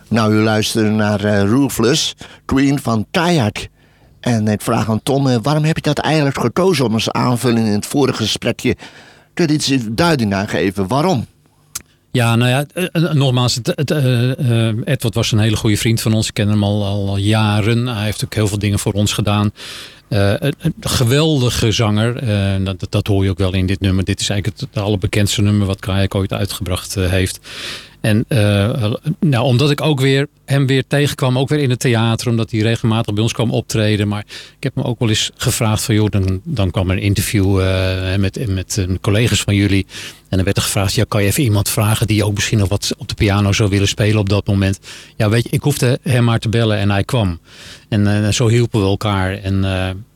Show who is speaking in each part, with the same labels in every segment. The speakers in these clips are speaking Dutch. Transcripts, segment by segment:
Speaker 1: Nou, u luistert naar Ruthless, Queen van Tired. En ik vraag aan Tom, waarom heb je dat eigenlijk gekozen om als aanvulling in het vorige gesprekje? Kun je iets duiding aan geven? Waarom?
Speaker 2: Ja, nou ja, nogmaals, Edward was een hele goede vriend van ons. Ik ken hem al jaren. Hij heeft ook heel veel dingen voor ons gedaan. Een geweldige zanger. Dat hoor je ook wel in dit nummer. Dit is eigenlijk het allerbekendste nummer wat Kayak ooit uitgebracht heeft. En omdat ik ook hem weer tegenkwam, ook weer in het theater, omdat hij regelmatig bij ons kwam optreden. Maar ik heb me ook wel eens gevraagd van, joh, dan kwam er een interview met collega's van jullie. En dan werd er gevraagd, ja, kan je even iemand vragen die ook misschien nog wat op de piano zou willen spelen op dat moment. Ja, weet je, ik hoefde hem maar te bellen en hij kwam. En zo hielpen we elkaar. En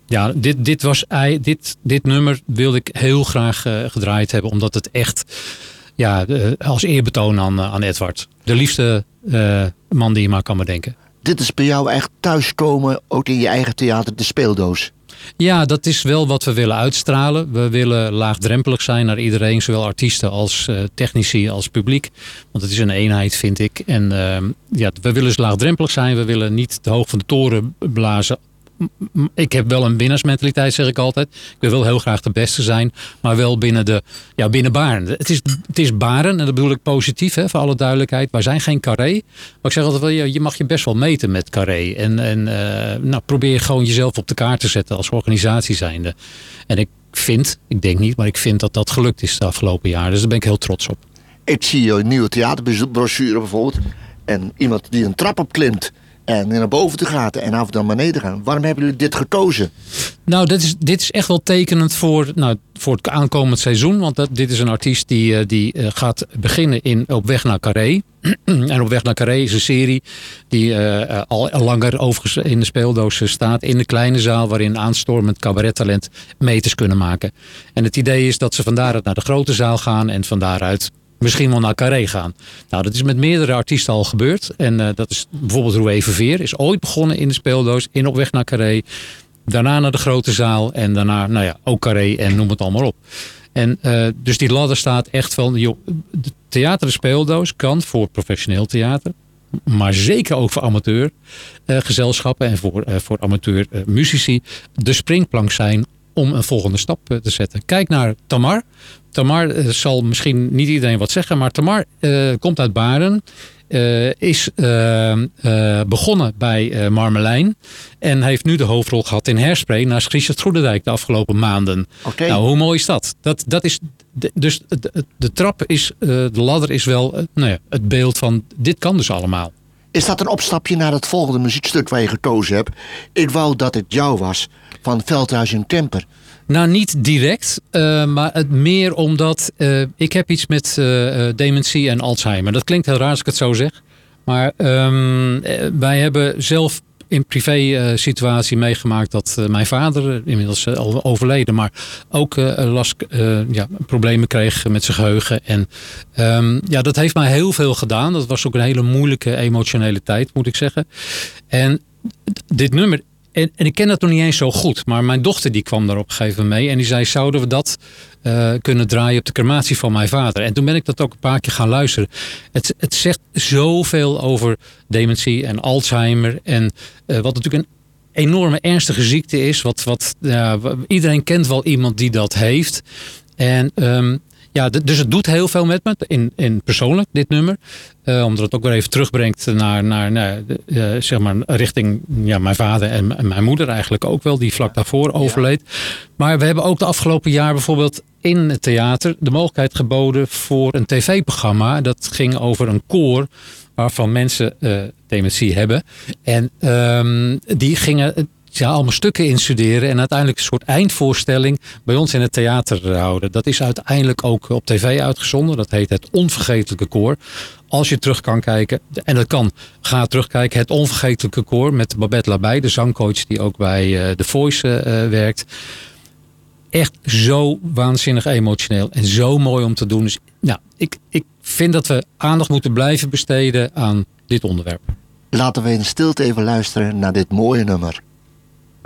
Speaker 2: dit nummer wilde ik heel graag gedraaid hebben, omdat het echt... Ja, als eerbetoon aan Edward. De liefste man die je maar kan bedenken.
Speaker 1: Dit is bij jou echt thuiskomen, ook in je eigen theater, de speeldoos.
Speaker 2: Ja, dat is wel wat we willen uitstralen. We willen laagdrempelig zijn naar iedereen, zowel artiesten als technici als publiek. Want het is een eenheid, vind ik. En we willen dus laagdrempelig zijn. We willen niet te hoog van de toren blazen. Ik heb wel een winnaarsmentaliteit, zeg ik altijd. Ik wil wel heel graag de beste zijn, maar wel binnen Baren. Het is Baren, en dat bedoel ik positief, hè, voor alle duidelijkheid. Wij zijn geen Carré. Maar ik zeg altijd wel, je mag je best wel meten met Carré. En probeer gewoon jezelf op de kaart te zetten als organisatie zijnde. En ik vind dat dat gelukt is de afgelopen jaren. Dus daar ben ik heel trots op.
Speaker 1: Ik zie een nieuwe theaterbrochure bijvoorbeeld. En iemand die een trap opklimt. En naar boven te gaat en af en toe naar beneden gaan. Waarom hebben jullie dit gekozen?
Speaker 2: Nou, dit is echt wel tekenend voor het aankomend seizoen. Want dit is een artiest die gaat beginnen op weg naar Carré. En op weg naar Carré is een serie die al langer overigens in de speeldoos staat. In de kleine zaal waarin aanstormend cabarettalent meters kunnen maken. En het idee is dat ze van daaruit naar de grote zaal gaan. En van daaruit misschien wel naar Carré gaan. Nou, dat is met meerdere artiesten al gebeurd. En dat is bijvoorbeeld Roué Verveer. Is ooit begonnen in de speeldoos. Op weg naar Carré. Daarna naar de grote zaal. En daarna, ook Carré en noem het allemaal op. En dus die ladder staat echt van... Joh, de theater de speeldoos kan voor professioneel theater. Maar zeker ook voor amateur gezelschappen. En voor amateur muzici. De springplank zijn om een volgende stap te zetten. Kijk naar Tamar. Tamar zal misschien niet iedereen wat zeggen, maar Tamar komt uit Baren. Is begonnen bij Marmelijn. En heeft nu de hoofdrol gehad in Hairspray naast Richard Goedendijk de afgelopen maanden.
Speaker 1: Okay.
Speaker 2: Nou, hoe mooi is dat? Dat is dus de trap is, de ladder is wel het beeld van dit kan dus allemaal.
Speaker 1: Is dat een opstapje naar het volgende muziekstuk waar je gekozen hebt? Ik wou dat het jou was, van Veldhuis in Kemper.
Speaker 2: Nou, niet direct, maar het meer omdat ik heb iets met dementie en Alzheimer. Dat klinkt heel raar als ik het zo zeg. Maar wij hebben zelf in privé situatie meegemaakt dat mijn vader, inmiddels al overleden, maar ook problemen kreeg met zijn geheugen. En dat heeft mij heel veel gedaan. Dat was ook een hele moeilijke emotionele tijd, moet ik zeggen. En dit nummer... En ik ken dat nog niet eens zo goed. Maar mijn dochter die kwam daar op een gegeven moment mee. En die zei, zouden we dat kunnen draaien op de crematie van mijn vader? En toen ben ik dat ook een paar keer gaan luisteren. Het zegt zoveel over dementie en Alzheimer. En wat natuurlijk een enorme ernstige ziekte is. Iedereen kent wel iemand die dat heeft. En... dus het doet heel veel met me, in persoonlijk, dit nummer. Omdat het ook weer even terugbrengt naar richting mijn vader en mijn moeder eigenlijk ook wel, die vlak daarvoor overleed. Maar we hebben ook de afgelopen jaar bijvoorbeeld in het theater de mogelijkheid geboden voor een tv-programma. Dat ging over een koor waarvan mensen dementie hebben. En die gingen... allemaal stukken instuderen en uiteindelijk een soort eindvoorstelling bij ons in het theater houden. Dat is uiteindelijk ook op tv uitgezonden. Dat heet Het Onvergetelijke Koor. Als je terug kan kijken, en dat kan, ga terugkijken. Het Onvergetelijke Koor met Babette Labij, de zangcoach die ook bij The Voice werkt. Echt zo waanzinnig emotioneel en zo mooi om te doen. Dus ik vind dat we aandacht moeten blijven besteden aan dit onderwerp.
Speaker 1: Laten we in stilte even luisteren naar dit mooie nummer.